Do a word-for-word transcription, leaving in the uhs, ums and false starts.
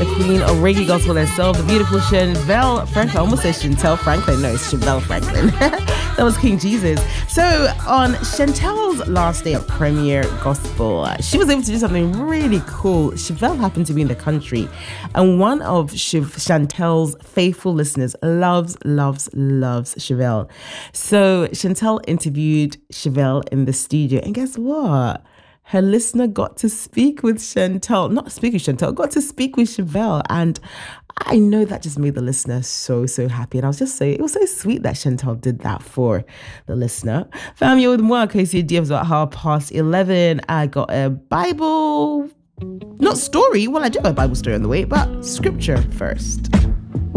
the queen of reggae gospel herself, the beautiful Chevelle Franklin. I almost said Chantel Franklin. No, it's Chevelle Franklin. That was King Jesus. So on Chantel's last day of Premier Gospel, uh, she was able to do something really cool. Chevelle happened to be in the country, and one of Chev- Chantel's faithful listeners loves, loves, loves Chevelle. So Chantel interviewed Chevelle in the studio, and guess what? Her listener got to speak with Chantel, not speak with Chantel, got to speak with Chevelle. And I know that just made the listener so, so happy. And I was just saying, it was so sweet that Chantel did that for the listener. Family with moi, K C D F at half past eleven. I got a Bible, not story. Well, I do have a Bible story on the way, but scripture first.